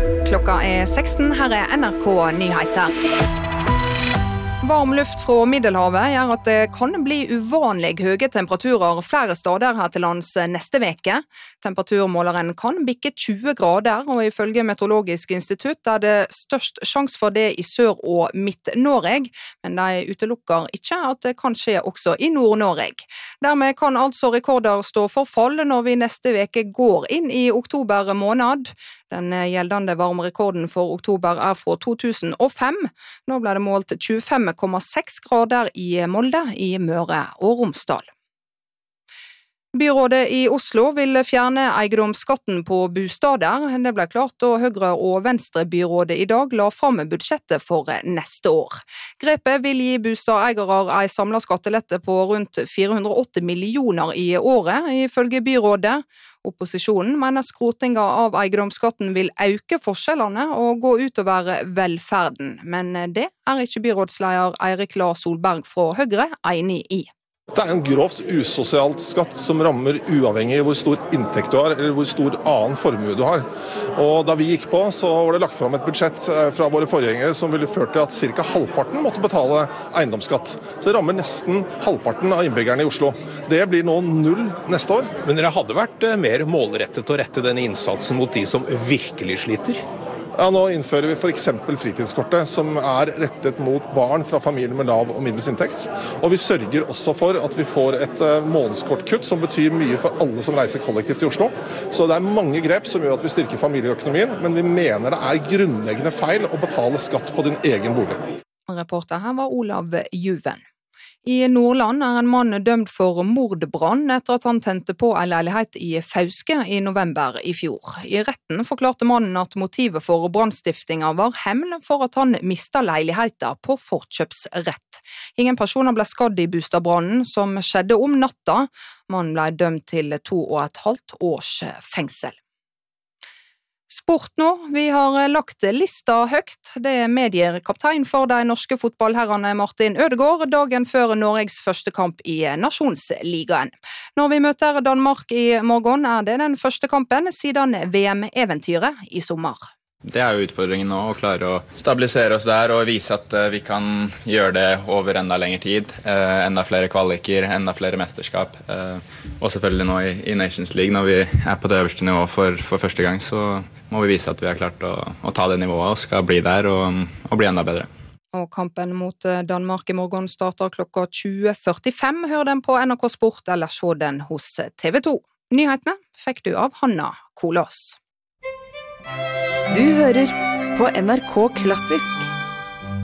Klokka 16, her NRK Nyheter. Varm luft fra Middelhavet gjør at det kan bli uvanlig høye temperaturer flere steder her til lands neste veke. Temperaturmåleren kan bikke 20 grader, og ifølge Meteorologisk institutt er det størst sjanse for det i Sør- og Midt-Norge, men de utelukker ikke at det kan skje også i Nord-Norge. Dermed kan altså rekorder stå for fall når vi neste veke går inn i oktober måned. Den gjeldende varmerekorden for oktober er fra 2005. Nå ble det målt 25,6 grader i Molde i Møre og Romsdal. Byrådet i Oslo vil fjerne eiendomsskatten på bostader. Det ble klart da Høyre- og Venstre-byrådet i dag la fram budsjettet for neste år. Grepet vil gi bostadeigere en samlet skattelette på rundt 480 millioner i året, ifølge byrådet. Opposisjonen mener skrotinga av eiendomsskatten vil øke forskjellene og gå utover velferden, men det er ikke byrådsleder Eirik La Solberg fra Høyre enig i. Det er en grovt usosialt skatt som rammer uavhengig hvor stor inntekt du har, eller hvor stor annen formue du har. Og da vi gikk på, så var det lagt fram et budsjett fra våre forgjengere som ville ført til at ca. halvparten måtte betale eiendomsskatt. Så det rammer nesten halvparten av innbyggerne i Oslo. Det blir nå 0 neste år. Men dere hadde vært mer målrettet å rette denne innsatsen mot de som virkelig sliter? Ja, nå innfører vi for eksempel fritidskortet, som er rettet mot barn fra familier med lav og middels inntekt. Og vi sørger også for at vi får et månedskortkutt som betyr mye for alle som reiser kollektivt i Oslo. Så det er mange grep som gjør at vi styrker familieøkonomien, men vi mener det er grunnleggende feil å betale skatt på din egen bolig. Reporter her var Olav Juven. I Nordland er en mann dømt for mordbrann etter at han tente på en leilighet i Fauske i november i fjor. I retten forklarte mannen at motivet for brannstiftinga var hevn for at han mistet leiligheten på forkjøpsrett. Ingen personer ble skadd i boligbrannen som skjedde om natta. Mannen ble dømt til 2,5 års fengsel. Sport nå. Vi har lagt lista høyt. Det er medierkaptein for de norske fotballherrene Martin Ødegaard dagen før Norges første kamp i Nasjonsligaen. Når vi møter Danmark i morgen, er det den første kampen siden VM-eventyret i sommer. Det er jo utfordringen nå, å klare å stabilisere oss der og vise at vi kan gjøre det over enda lengre tid. Enda flere kvaliker, enda flere mesterskap. Og selvfølgelig nå i Nations League, når vi er på det øverste nivået for første gang, så må vi vise at vi har klart å ta det nivået og skal bli der og bli enda bedre. Og kampen mot Danmark i morgen starter klokka 20.45. Hør den på NRK Sport eller se den hos TV 2. Nyhetene fikk du av Hanna Kolås. Du hører på NRK Klassisk.